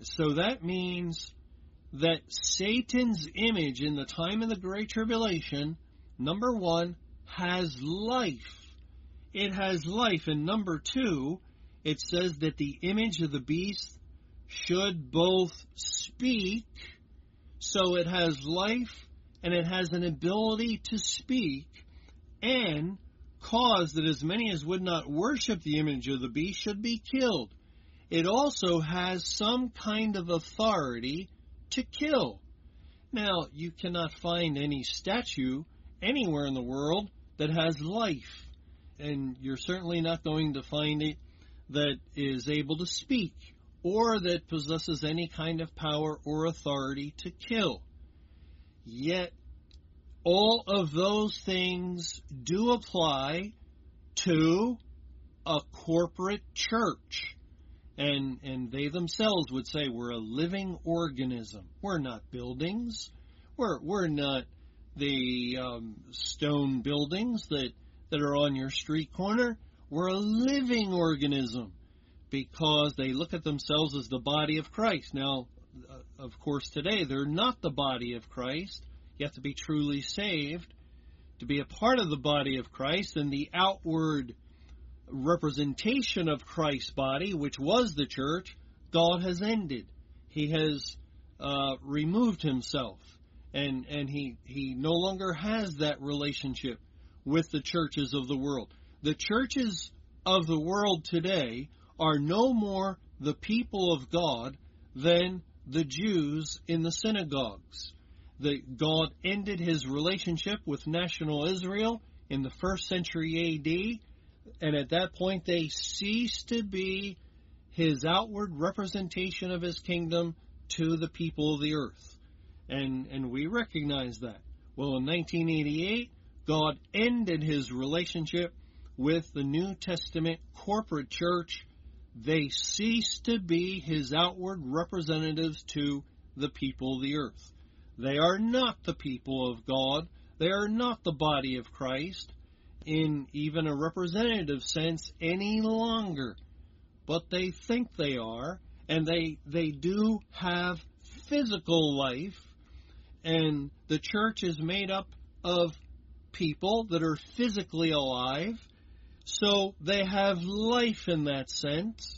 So that means that Satan's image in the time of the Great Tribulation, number one, has life. It has life. And number two, it says that the image of the beast should both speak, so it has life and it has an ability to speak, and cause that as many as would not worship the image of the beast should be killed. It also has some kind of authority to kill. Now, you cannot find any statue anywhere in the world that has life, and you're certainly not going to find it that is able to speak or that possesses any kind of power or authority to kill. Yet, all of those things do apply to a corporate church. And they themselves would say we're a living organism. We're not buildings. We're not the stone buildings that are on your street corner. We're a living organism, because they look at themselves as the body of Christ. Now, of course, today they're not the body of Christ. You have to be truly saved to be a part of the body of Christ, and the outward representation of Christ's body, which was the church, God has ended. He has removed himself, and he no longer has that relationship with the churches of the world. The churches of the world today are no more the people of God than the Jews in the synagogues. God ended his relationship with national Israel in the 1st century A.D., and at that point they ceased to be his outward representation of his kingdom to the people of the earth. And we recognize that. Well, in 1988, God ended his relationship with the New Testament corporate church. They ceased to be his outward representatives to the people of the earth. They are not the people of God. They are not the body of Christ in even a representative sense any longer. But they think they are, and they do have physical life, and the church is made up of people that are physically alive, so they have life in that sense,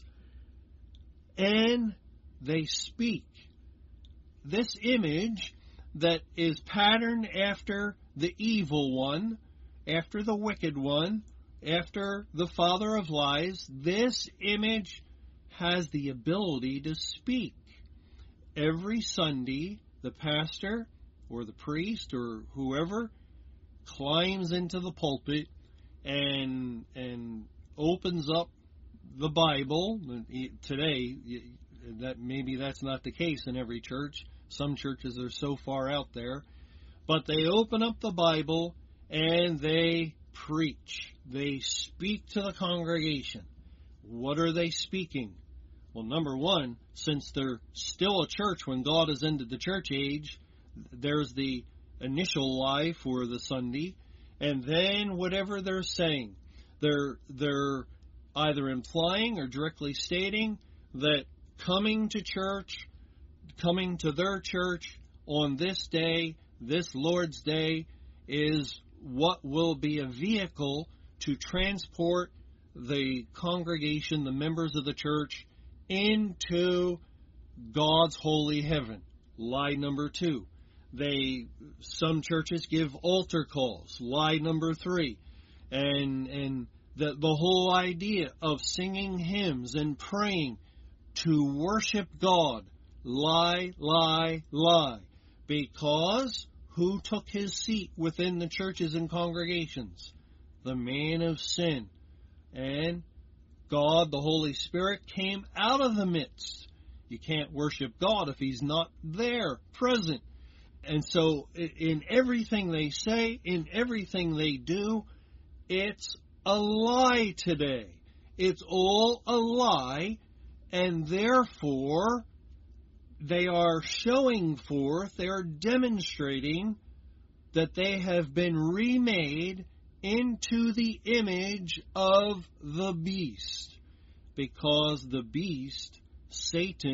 and they speak. This image that is patterned after the evil one, after the wicked one, after the father of lies, this image has the ability to speak. Every Sunday, the pastor or the priest or whoever climbs into the pulpit and opens up the Bible. Today, maybe that's not the case in every church. Some churches are so far out there. But they open up the Bible and they preach. They speak to the congregation. What are they speaking? Well, number one, since they're still a church when God has ended the church age, there's the initial life or the Sunday, and then whatever they're saying, they're either implying or directly stating that coming to church, coming to their church on this day, this Lord's Day, is what will be a vehicle to transport the congregation, the members of the church, into God's holy heaven. Lie number two. Some churches give altar calls. Lie number three. And the whole idea of singing hymns and praying to worship God. Lie, lie, lie. Because who took his seat within the churches and congregations? The man of sin. And God, the Holy Spirit, came out of the midst. You can't worship God if he's not there, present. And so in everything they say, in everything they do, it's a lie today. It's all a lie, and therefore they are showing forth, they are demonstrating that they have been remade into the image of the beast, because the beast, Satan,